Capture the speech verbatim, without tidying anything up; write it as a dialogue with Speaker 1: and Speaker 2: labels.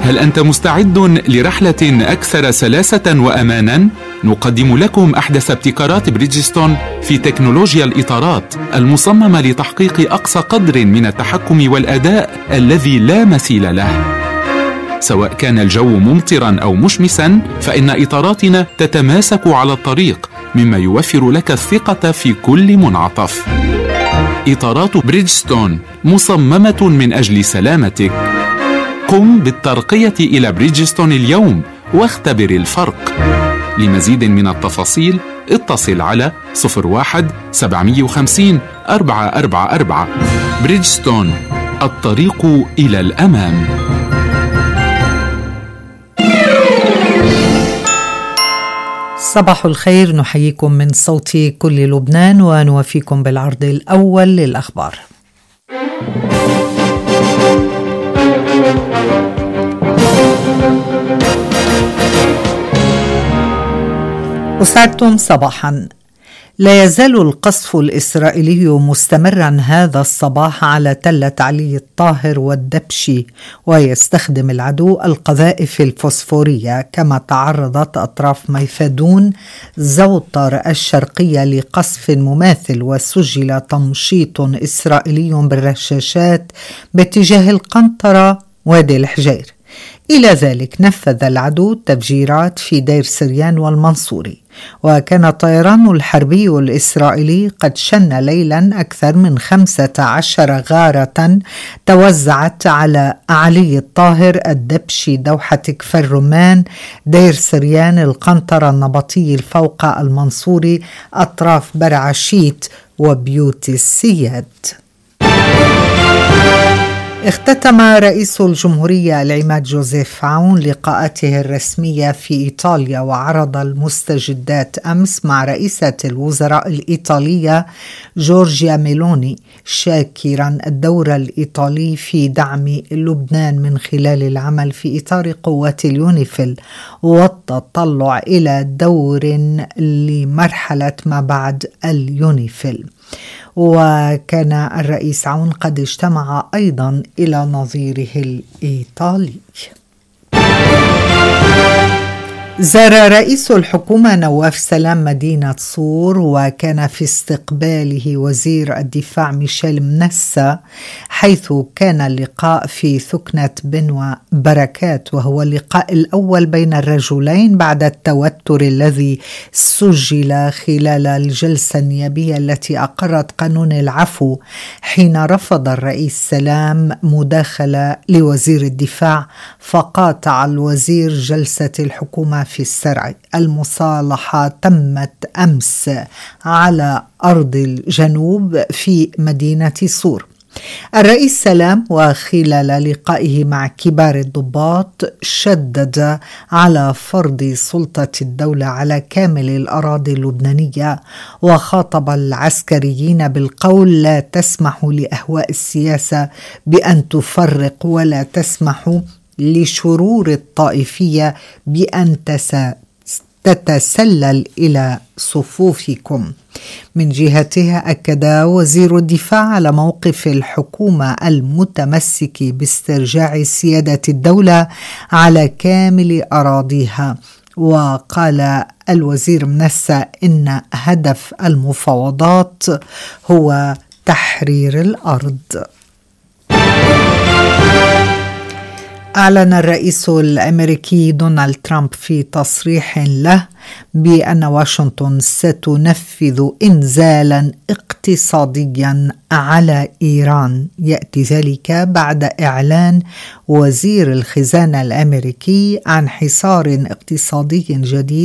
Speaker 1: هل أنت مستعد لرحلة أكثر سلاسة وأمانا؟ نقدم لكم أحدث ابتكارات بريدجستون في تكنولوجيا الإطارات المصممة لتحقيق أقصى قدر من التحكم والأداء الذي لا مثيل له. سواء كان الجو ممطرا أو مشمسا، فإن إطاراتنا تتماسك على الطريق، مما يوفر لك الثقة في كل منعطف. إطارات بريدجستون مصممة من أجل سلامتك. قم بالترقية إلى بريدجستون اليوم واختبر الفرق. لمزيد من التفاصيل اتصل على صفر واحد سبعمية وخمسين أربعة أربعة أربعة. بريدجستون، الطريق إلى الأمام.
Speaker 2: صباح الخير، نحييكم من صوت كل لبنان ونوافيكم بالعرض الأول للأخبار. أسعدتم صباحا. لا يزال القصف الإسرائيلي مستمرا هذا الصباح على تلة علي الطاهر والدبشي، ويستخدم العدو القذائف الفوسفورية، كما تعرضت أطراف ميفادون زوطر الشرقية لقصف مماثل، وسجل تمشيط إسرائيلي بالرشاشات باتجاه القنطرة وادي الحجير. إلى ذلك نفذ العدو تفجيرات في دير سريان والمنصوري، وكان الطيران الحربي الإسرائيلي قد شن ليلا أكثر من خمسة عشر غارة توزعت على علي الطاهر، الدبشي، دوحة كفر الرمان، دير سريان، القنطرة، النبطي، الفوق، المنصوري، أطراف برعشيت وبيوت السياد. اختتم رئيس الجمهورية العماد جوزيف عون لقاءاته الرسمية في إيطاليا، وعرض المستجدات أمس مع رئيسة الوزراء الإيطالية جورجيا ميلوني، شاكرا الدور الإيطالي في دعم لبنان من خلال العمل في إطار قوات اليونيفيل والتطلع إلى دور لمرحلة ما بعد اليونيفيل. وكان الرئيس عون قد اجتمع أيضا إلى نظيره الإيطالي. زار رئيس الحكومة نواف سلام مدينة صور، وكان في استقباله وزير الدفاع ميشيل منسى، حيث كان اللقاء في ثكنة بنوا بركات، وهو اللقاء الأول بين الرجلين بعد التوتر الذي سجل خلال الجلسة النيابية التي أقرت قانون العفو، حين رفض الرئيس سلام مداخلة لوزير الدفاع، فقاطع الوزير جلسة الحكومة في السرع. المصالحة تمت أمس على أرض الجنوب في مدينة صور. الرئيس سلام وخلال لقائه مع كبار الضباط شدد على فرض سلطة الدولة على كامل الأراضي اللبنانية، وخاطب العسكريين بالقول: لا تسمحوا لأهواء السياسة بأن تفرق، ولا تسمحوا لشرور الطائفية بأن تتسلل إلى صفوفكم. من جهته أكد وزير الدفاع على موقف الحكومة المتمسك باسترجاع سيادة الدولة على كامل أراضيها، وقال الوزير منسى إن هدف المفاوضات هو تحرير الأرض. أعلن الرئيس الأمريكي دونالد ترامب في تصريح له بأن واشنطن ستنفذ إنزالا اقتصاديا على إيران. يأتي ذلك بعد إعلان وزير الخزانة الأمريكي عن حصار اقتصادي جديد